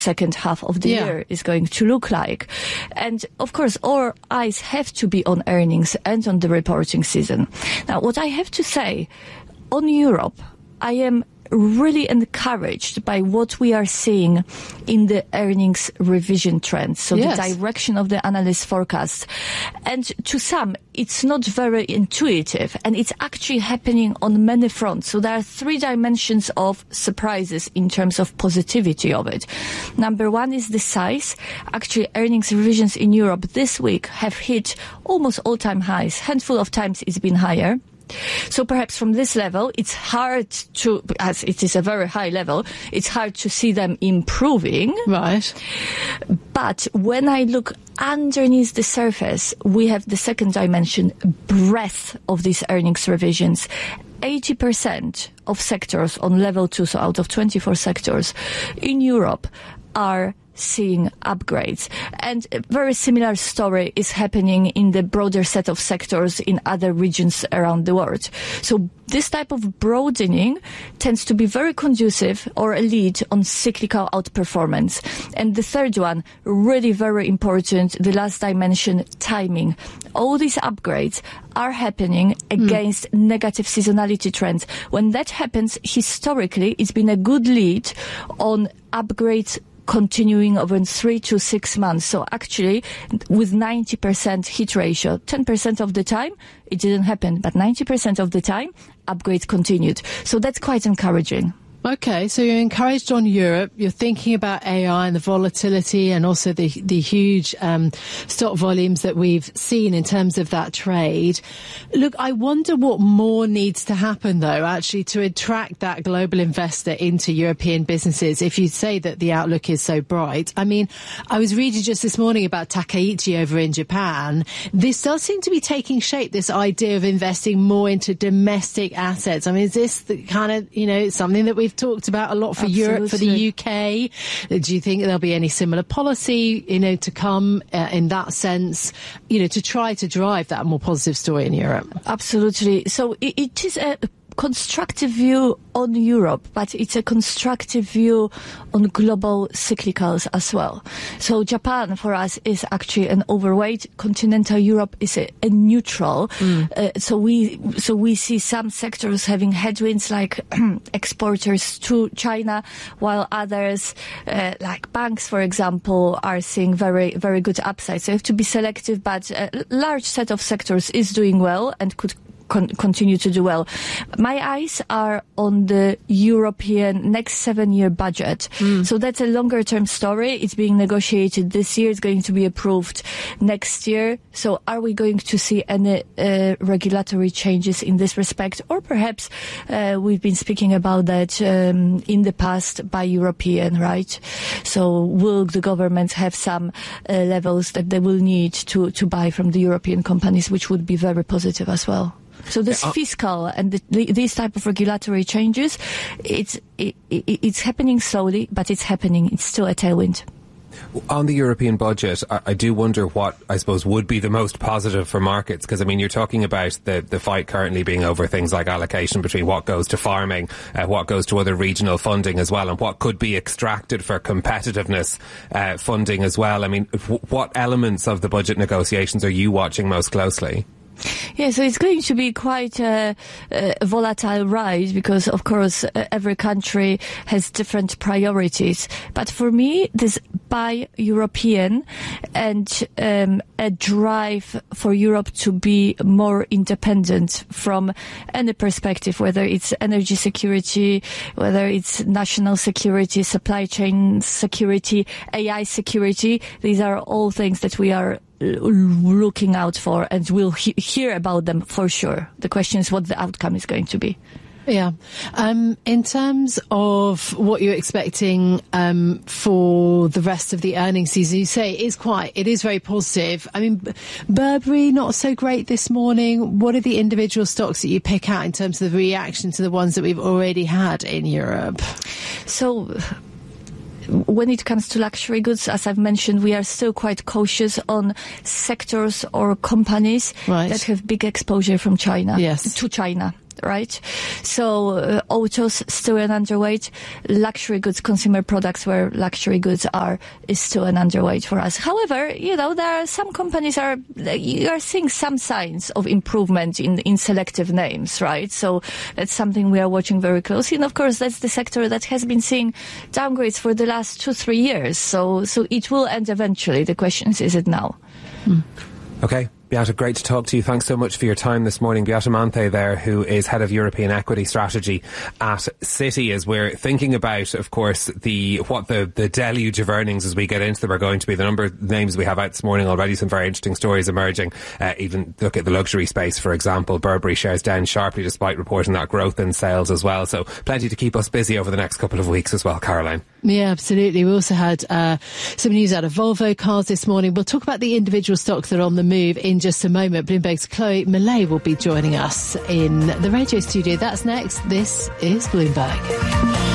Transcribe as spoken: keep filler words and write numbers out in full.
second half of the Yeah. year is going to look like. And of course, our eyes have to be on earnings and on the reporting season. Now, what I have to say on Europe, I am really encouraged by what we are seeing in the earnings revision trends. So Yes. the direction of the analyst forecast. And to some, it's not very intuitive, and it's actually happening on many fronts. So there are three dimensions of surprises in terms of positivity of it. Number one is the size. Actually, earnings revisions in Europe this week have hit almost all-time highs. Handful of times it's been higher. So perhaps from this level, it's hard to, as it is a very high level, it's hard to see them improving. Right. But when I look underneath the surface, we have the second dimension, breadth of these earnings revisions. eighty percent of sectors on level two, so out of twenty-four sectors in Europe, are seeing upgrades. And a very similar story is happening in the broader set of sectors in other regions around the world. So this type of broadening tends to be very conducive or a lead on cyclical outperformance. And the third one, really very important, the last dimension, timing. All these upgrades are happening against mm. negative seasonality trends. When that happens, historically, it's been a good lead on upgrades continuing over three to six months. So actually, with ninety percent hit ratio, ten percent of the time, it didn't happen, but ninety percent of the time, upgrades continued. So that's quite encouraging. Okay, so you're encouraged on Europe. You're thinking about A I and the volatility and also the the huge um, stock volumes that we've seen in terms of that trade. Look, I wonder what more needs to happen, though, actually, to attract that global investor into European businesses, if you say that the outlook is so bright. I mean, I was reading just this morning about Takaichi over in Japan. This does seem to be taking shape, this idea of investing more into domestic assets. I mean, is this the kind of, you know, something that we've talked about a lot for Absolutely. Europe, for the U K? Do you think there'll be any similar policy, you know, to come uh, in that sense, you know, to try to drive that more positive story in Europe? Absolutely. So it, it is a constructive view on Europe, but it's a constructive view on global cyclicals as well. So Japan for us is actually an overweight. Continental Europe is a, a neutral. Mm. Uh, so we so we see some sectors having headwinds, like exporters to China, while others, uh, like banks, for example, are seeing very very good upside. So you have to be selective, but a large set of sectors is doing well and could Con- continue to do well. My eyes are on the European next seven-year budget. Mm. So that's a longer-term story. It's being negotiated this year. It's going to be approved next year. So are we going to see any uh, regulatory changes in this respect? Or perhaps uh, we've been speaking about that um, in the past by European, right? So will the governments have some uh, levels that they will need to, to buy from the European companies, which would be very positive as well? So this yeah, uh, fiscal and the, the, these type of regulatory changes, it's it, it, it's happening slowly, but it's happening. It's still a tailwind. On the European budget, I, I do wonder what, I suppose, would be the most positive for markets. Because, I mean, you're talking about the, the fight currently being over things like allocation between what goes to farming, uh, what goes to other regional funding as well, and what could be extracted for competitiveness uh, funding as well. I mean, w- what elements of the budget negotiations are you watching most closely? Yeah, so it's going to be quite a, a volatile ride because, of course, every country has different priorities. But for me, this buy European and um, a drive for Europe to be more independent from any perspective, whether it's energy security, whether it's national security, supply chain security, A I security. These are all things that we are looking out for, and we'll he- hear about them for sure. The question is what the outcome is going to be. Yeah. Um, in terms of what you're expecting um, for the rest of the earnings season, you say it is quite, it is very positive. I mean, Burberry, not so great this morning. What are the individual stocks that you pick out in terms of the reaction to the ones that we've already had in Europe? So, when it comes to luxury goods, as I've mentioned, we are still quite cautious on sectors or companies right. that have big exposure from China yes. to China. right? So uh, autos still an underweight, luxury goods, consumer products where luxury goods are, is still an underweight for us. However, you know, there are some companies are, you are seeing some signs of improvement in, in selective names, right? So that's something we are watching very closely. And of course, that's the sector that has been seeing downgrades for the last two, three years. So, so it will end eventually. The question is, is it now? Mm. Okay. Beata, great to talk to you. Thanks so much for your time this morning. Beata Manthe there, who is Head of European Equity Strategy at Citi, as we're thinking about, of course, the what the, the deluge of earnings as we get into them are going to be. The number of names we have out this morning already, some very interesting stories emerging. Uh, even look at the luxury space, for example. Burberry shares down sharply despite reporting that growth in sales as well. So plenty to keep us busy over the next couple of weeks as well, Caroline. Yeah, absolutely. We also had uh, some news out of Volvo Cars this morning. We'll talk about the individual stocks that are on the move in just a moment. Bloomberg's Chloe Millay will be joining us in the radio studio. That's next. This is Bloomberg.